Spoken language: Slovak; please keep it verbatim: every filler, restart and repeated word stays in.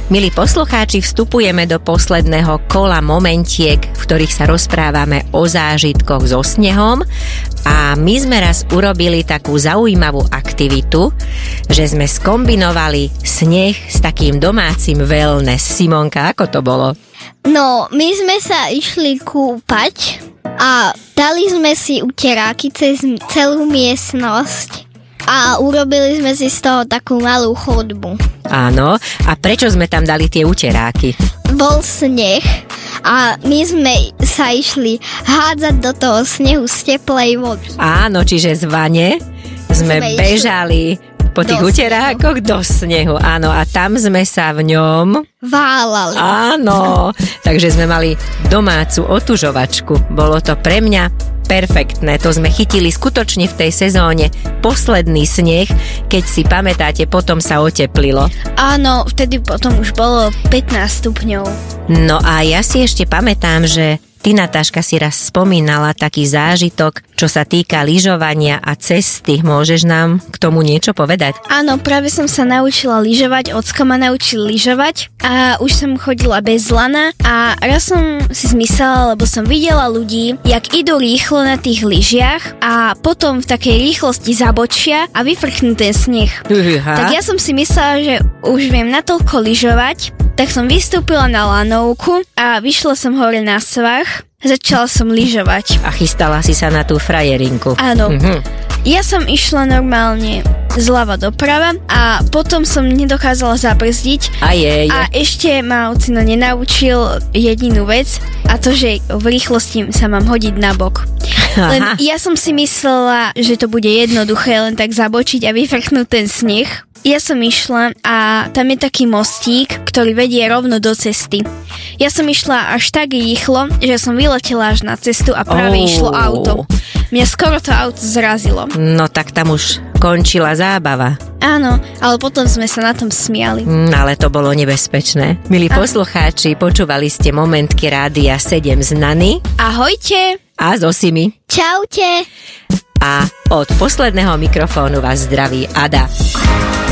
Milí poslucháči, vstupujeme do posledného kola momentiek, v ktorých sa rozprávame o zážitkoch so snehom a my sme raz urobili takú zaujímavú aktivitu, že sme skombinovali sneh s takým domácim wellness. Simonka, ako to bolo? No, my sme sa išli kúpať a dali sme si uteráky cez celú miestnosť a urobili sme si z toho takú malú chodbu. Áno, a prečo sme tam dali tie uteráky? Bol sneh a my sme sa išli hádzať do toho snehu z teplej vody. Áno, čiže z vane sme, sme bežali po tých do uterákoch snehu. do snehu. Áno, a tam sme sa v ňom válali. Áno, takže sme mali domácu otužovačku. Bolo to pre mňa perfektné, to sme chytili skutočne v tej sezóne posledný sneh, keď si pamätáte, potom sa oteplilo. Áno, vtedy potom už bolo pätnásť stupňov. No a ja si ešte pamätám, že ty, Natáška, si raz spomínala taký zážitok, čo sa týka lyžovania a cesty. Môžeš nám k tomu niečo povedať? Áno, práve som sa naučila lyžovať, ocko ma naučil lyžovať a už som chodila bez lana a raz som si zmyslela, lebo som videla ľudí, jak idú rýchlo na tých lyžiach a potom v takej rýchlosti zabočia a vyfrchnú ten sneh. Uha. Tak ja som si myslela, že už viem natoľko lyžovať, tak som vystúpila na lanovku a vyšla som hore na svah. Začala som lyžovať. A chystala si sa na tú frajerinku. Áno. Mhm. Ja som išla normálne zľava doprava a potom som nedokázala zabrzdiť. A je, je. A ešte ma ocino nenaučil jedinú vec a to, že v rýchlosti sa mám hodiť na bok. Len Aha. ja som si myslela, že to bude jednoduché len tak zabočiť a vyfrchnúť ten sneh. Ja som išla a tam je taký mostík, ktorý vedie rovno do cesty. Ja som išla až tak rýchlo, že som vyletela až na cestu a práve Oh. išlo auto. Mňa skoro to auto zrazilo. No tak tam už končila zábava. Áno, ale potom sme sa na tom smiali. Mm, ale to bolo nebezpečné. Milí poslucháči, počúvali ste momentky Rádia sedem z Nany Ahojte! a z Osimi. Čaute! A od posledného mikrofónu vás zdraví Ada.